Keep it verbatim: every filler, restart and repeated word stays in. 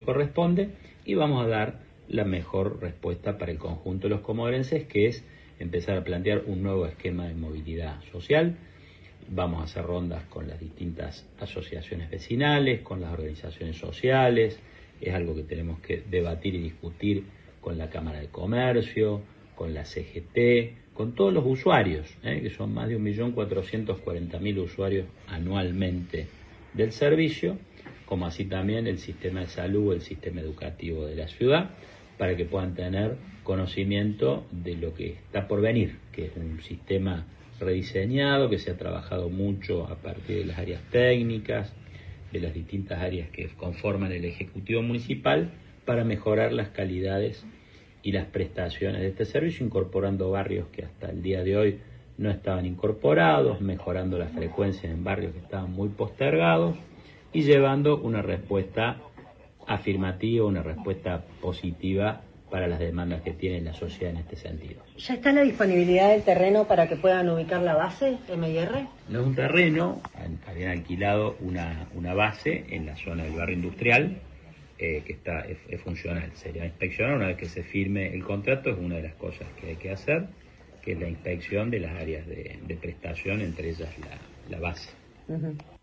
corresponde y vamos a dar la mejor respuesta para el conjunto de los comodorenses, que es empezar a plantear un nuevo esquema de movilidad social. Vamos a hacer rondas con las distintas asociaciones vecinales, con las organizaciones sociales. Es algo que tenemos que debatir y discutir con la Cámara de Comercio, con la C G T, con todos los usuarios, ¿eh? que son más de un millón cuatrocientos cuarenta mil usuarios anualmente del servicio, como así también el sistema de salud, el sistema educativo de la ciudad, para que puedan tener conocimiento de lo que está por venir, que es un sistema rediseñado, que se ha trabajado mucho a partir de las áreas técnicas, de las distintas áreas que conforman el Ejecutivo Municipal, para mejorar las calidades y las prestaciones de este servicio, incorporando barrios que hasta el día de hoy no estaban incorporados, mejorando las frecuencias en barrios que estaban muy postergados y llevando una respuesta afirmativa, una respuesta positiva para las demandas que tiene la sociedad en este sentido. ¿Ya está la disponibilidad del terreno para que puedan ubicar la base M I R? No es un terreno, habían alquilado una, una base en la zona del barrio industrial, eh, que está es, es funcional. Sería inspeccionar una vez que se firme el contrato, es una de las cosas que hay que hacer, que es la inspección de las áreas de, de prestación, entre ellas la, la base. Uh-huh.